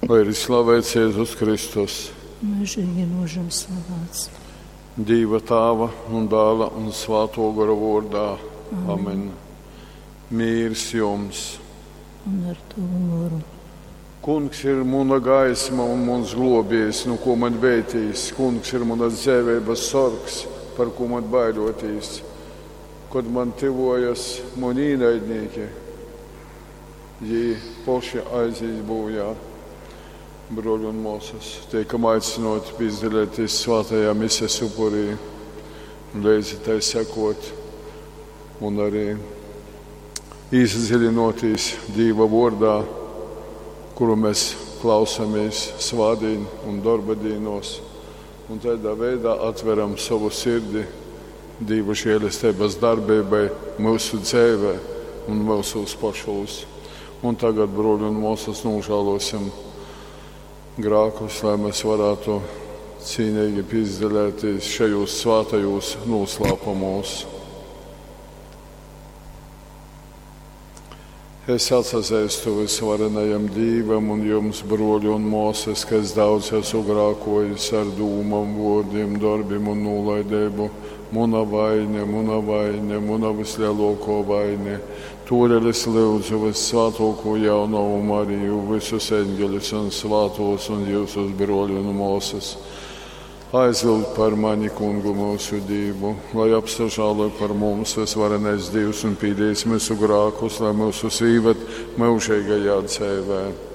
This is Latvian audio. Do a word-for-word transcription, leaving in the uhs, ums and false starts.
lai ir slavēts Jēzus Kristus, mūžīgi mūžam slavēts. Dieva Tēva un Dēla un Svētā gara vārdā. Amen. Amen. Mīrs jums! Un ar tavu garu. Kungs ir mana gaisma un mans globējs, no ko man vētīs. Kungs ir manas dzīvības sargs, par ko man baidotīs. Kad man tuvojas mani ienaidnieki, viņi paši aizies bojā. Broļi un māsas, tiekam aicinot piedalīties svētajā mises upurī, līdzi tai sekot un arī izdziļinoties Dieva vārdā, kuru mēs klausāmies svādien un darbadienos, un tādā veidā atveram savu sirdi Dieva žēlastības darbībai mūsu dzīvē un mūsu pašos. Un tagad, broļi un māsas, nožēlosim grākus, lai mēs varētu cīnīgi piedalīties šajos svētajos noslēpumos. Es atsazīstu visvarenajam Dievam un jums, broļi un māsas, kas daudz esmu grākojis ar dūmām, vārdiem, darbiem un nolaidību. Muna vaina, muna vaina, muna vislielākā vaina. Tūlīt es lūdzu vissvētāko jaunavu Mariju, visus eņģeļus un svētos un jūsus broļus un māsas. Aizlūdz par mani, Kungu, mūsu Dievu, lai apsažālo par mums visvarenais Dievs un pīdīs mūsu grākus, lai mūsu sīvet mūžīgajā dzīvē.